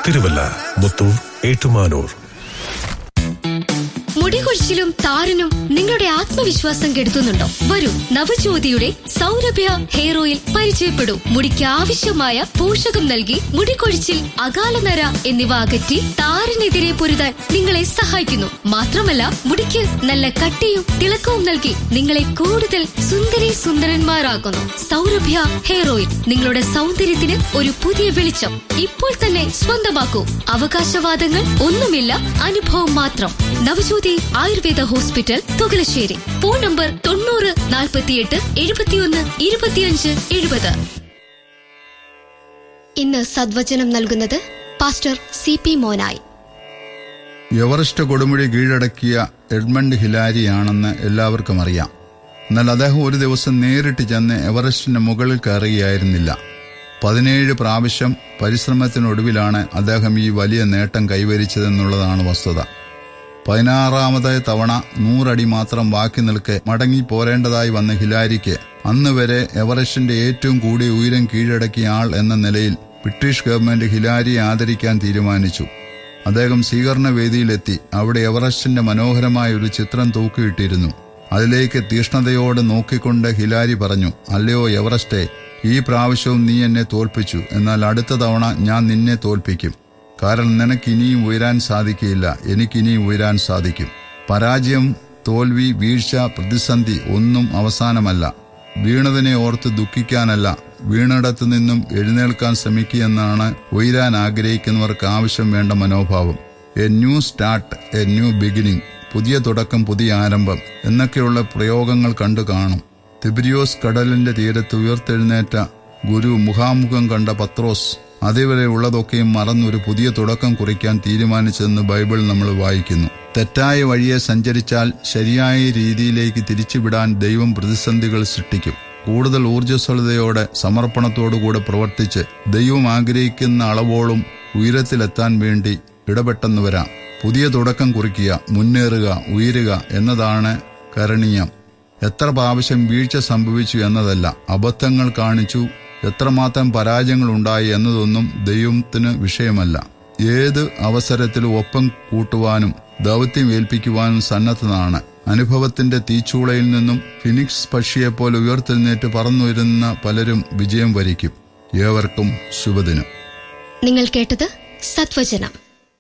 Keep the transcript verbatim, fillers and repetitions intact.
തിരുവല്ല, മുത്തൂർ, ഏറ്റുമാനൂർ. മുടികൊഴിച്ചിലും താരനും നിങ്ങളുടെ ആത്മവിശ്വാസം കെടുത്തുന്നുണ്ടോ? വരൂ, നവജ്യോതിയുടെ സൗരഭ്യ ഹെയർ ഓയിൽ പരിചയപ്പെടൂ. മുടിക്ക് ആവശ്യമായ പോഷകം നൽകി മുടികൊഴിച്ചിൽ, അകാലനര എന്നിവ അകറ്റി താരനെതിരെ പൊരുതാൻ നിങ്ങളെ സഹായിക്കുന്നു. മാത്രമല്ല, മുടിക്ക് നല്ല കട്ടിയും തിളക്കവും നൽകി നിങ്ങളെ കൂടുതൽ സുന്ദരി സുന്ദരന്മാരാക്കുന്നു. സൗരഭ്യ ഹെയർ ഓയിൽ നിങ്ങളുടെ സൗന്ദര്യത്തിന് ഒരു പുതിയ വെളിച്ചം. ഇപ്പോൾ തന്നെ സ്വന്തമാക്കൂ. അവകാശവാദങ്ങൾ ഒന്നുമില്ല, അനുഭവം മാത്രം. Navajyothi Ayurveda hospital, Thukalassery. Phone number തൊണ്ണൂറ് നാൽപ്പത്തിയെട്ട് എഴുപത്തിയൊന്ന് ഇരുപത്തിയഞ്ച് എഴുപത്. ഇന്ന് സദ്വചനം നൽകുന്നത് പാസ്റ്റർ സി പി മോനായി. എവറസ്റ്റ് കൊടുമുടി കീഴടക്കിയ എഡ്മണ്ട് ഹിലാരിയാണെന്ന് എല്ലാവർക്കും അറിയാം. എന്നാൽ അദ്ദേഹം ഒരു ദിവസം നേരിട്ട് ചെന്ന് എവറസ്റ്റിന്റെ മുകളിൽ കയറുകയായിരുന്നില്ല. പതിനേഴ് പ്രാവശ്യം പരിശ്രമത്തിനൊടുവിലാണ് അദ്ദേഹം ഈ വലിയ നേട്ടം കൈവരിച്ചതെന്നുള്ളതാണ് വസ്തുത. പതിനാറാമത്തെ തവണ നൂറടി മാത്രം ബാക്കി നിൽക്കെ മടങ്ങി പോരേണ്ടതായി വന്ന ഹിലാരിക്ക് അന്ന് വരെ എവറസ്റ്റിന്റെ ഏറ്റവും കൂടിയ ഉയരം കീഴടക്കിയ ആൾ എന്ന നിലയിൽ ബ്രിട്ടീഷ് ഗവൺമെന്റ് ഹിലാരിയെ ആദരിക്കാൻ തീരുമാനിച്ചു. അദ്ദേഹം സ്വീകരണ വേദിയിലെത്തി. അവിടെ എവറസ്റ്റിന്റെ മനോഹരമായ ഒരു ചിത്രം തൂക്കിയിട്ടിരുന്നു. അതിലേക്ക് തീഷ്ണതയോടെ നോക്കിക്കൊണ്ട് ഹിലാരി പറഞ്ഞു, അല്ലയോ എവറസ്റ്റേ, ഈ പ്രാവശ്യവും നീ എന്നെ തോൽപ്പിച്ചു. എന്നാൽ അടുത്ത തവണ ഞാൻ നിന്നെ തോൽപ്പിക്കും. കാരണം നിനക്കിനിയും ഉയരാൻ സാധിക്കില്ല, എനിക്കിനിയും ഉയരാൻ സാധിക്കും. പരാജയം, തോൽവി, വീഴ്ച, പ്രതിസന്ധി ഒന്നും അവസാനമല്ല. വീണതിനെ ഓർത്ത് ദുഃഖിക്കാനല്ല, വീണിടത്തു നിന്നും എഴുന്നേൽക്കാൻ ശ്രമിക്കുകയെന്നാണ് ഉയരാൻ ആഗ്രഹിക്കുന്നവർക്ക് ആവശ്യം വേണ്ട മനോഭാവം. A new start, A new beginning, പുതിയ തുടക്കം, പുതിയ ആരംഭം എന്നൊക്കെയുള്ള പ്രയോഗങ്ങൾ കണ്ടു കാണും. തിബിരിയോസ് കടലിന്റെ തീരത്ത് ഉയർത്തെഴുന്നേറ്റ ഗുരു മുഖാമുഖം കണ്ട പത്രോസ് അതേവരെ ഉള്ളതൊക്കെയും മറന്നൊരു പുതിയ തുടക്കം കുറിക്കാൻ തീരുമാനിച്ചതെന്ന് ബൈബിൾ നമ്മൾ വായിക്കുന്നു. തെറ്റായ വഴിയെ സഞ്ചരിച്ചാൽ ശരിയായ രീതിയിലേക്ക് തിരിച്ചുവിടാൻ ദൈവം പ്രതിസന്ധികൾ സൃഷ്ടിക്കും. കൂടുതൽ ഊർജ്ജസ്വലതയോടെ സമർപ്പണത്തോടുകൂടെ പ്രവർത്തിച്ച് ദൈവം ആഗ്രഹിക്കുന്ന അളവോളം ഉയരത്തിലെത്താൻ വേണ്ടി ഇടപെട്ടെന്ന് വരാം. പുതിയ തുടക്കം കുറിക്കുക, മുന്നേറുക, ഉയരുക എന്നതാണ് കരണീയം. എത്ര പ്രാവശ്യം വീഴ്ച സംഭവിച്ചു എന്നതല്ല, അബദ്ധങ്ങൾ കാണിച്ചു, എത്രമാത്രം പരാജയങ്ങൾ ഉണ്ടായി എന്നതൊന്നും ദൈവത്തിന് വിഷയമല്ല. ഏത് അവസരത്തിലും ഒപ്പം കൂട്ടുവാനും ദൗത്യം ഏൽപ്പിക്കുവാനും സന്നദ്ധനാണ്. അനുഭവത്തിന്റെ തീച്ചൂളയിൽ നിന്നും ഫിനിക്സ് പക്ഷിയെപ്പോലെ ഉയർത്തെഴുന്നേറ്റ് പറന്നുയരുന്ന പലരും വിജയം വരിക്കും. ഏവർക്കും ശുഭദിനം. നിങ്ങൾ കേട്ടത് സത്വചനം.